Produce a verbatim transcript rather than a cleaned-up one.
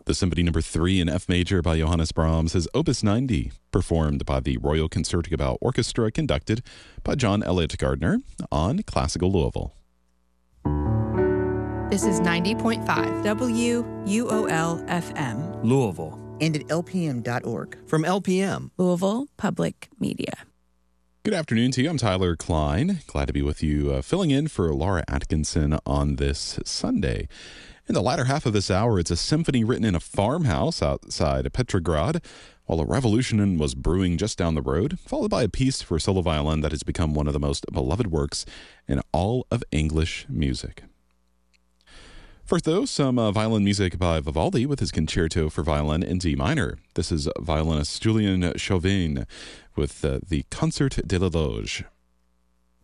The Symphony Number three in F Major by Johannes Brahms is Opus ninety, performed by the Royal Concertgebouw Orchestra, conducted by John Elliott Gardner on Classical Louisville. This is ninety point five W U O L F M. Louisville. And at L P M dot org. From L P M. Louisville Public Media. Good afternoon to you. I'm Tyler Klein. Glad to be with you, uh, filling in for Laura Atkinson on this Sunday. In the latter half of this hour, it's a symphony written in a farmhouse outside Petrograd while a revolution was brewing just down the road, followed by a piece for solo violin that has become one of the most beloved works in all of English music. First, though, some uh, violin music by Vivaldi with his concerto for violin in D minor. This is violinist Julien Chauvin with uh, the Concert de la Loge.